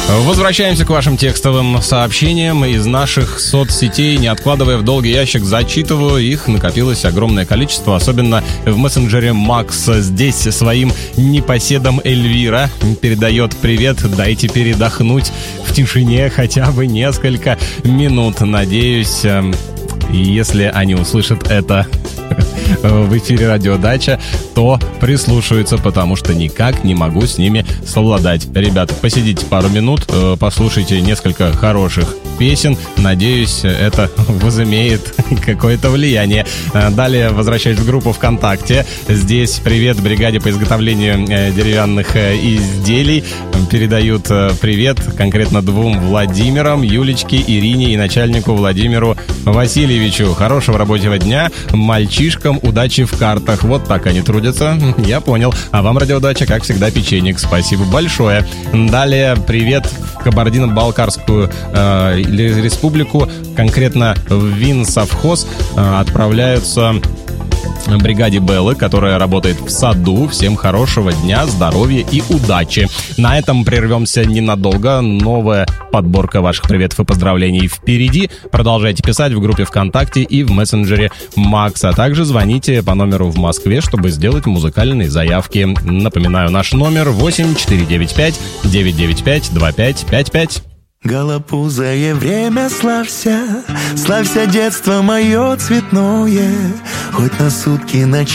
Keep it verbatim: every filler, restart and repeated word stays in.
Возвращаемся к вашим текстовым сообщениям из наших соцсетей. Не откладывая в долгий ящик, зачитываю их. Накопилось огромное количество, особенно в мессенджере Макс. Здесь своим непоседом Эльвира передает привет. Дайте передохнуть в тишине хотя бы несколько минут. Надеюсь, если они услышат это в эфире «Радиодача», то прислушаются, потому что никак не могу с ними совладать. Ребята, посидите пару минут, послушайте несколько хороших песен. Надеюсь, это возымеет какое-то влияние. Далее возвращаюсь в группу ВКонтакте. Здесь привет бригаде по изготовлению деревянных изделий. Передают привет конкретно двум Владимирам, Юлечке, Ирине и начальнику Владимиру Васильевичу. Хорошего рабочего дня мальчишкам, удачи в картах. Вот так они трудятся, я понял. А вам, «Радиодача», как всегда, печенек. Спасибо большое. Далее привет в Кабардино-Балкарскую э, республику, конкретно в Винсовхоз э, отправляются бригаде Беллы, которая работает в саду. Всем хорошего дня, здоровья и удачи. На этом прервемся ненадолго. Новая подборка ваших приветов и поздравлений впереди. Продолжайте писать в группе ВКонтакте и в мессенджере Макс. А также звоните по номеру в Москве, чтобы сделать музыкальные заявки. Напоминаю, наш номер восемь четыре девять пять девять девять пять два пять пять пять. Голопузое время, славься, славься, детство мое цветное, хоть на сутки ночи.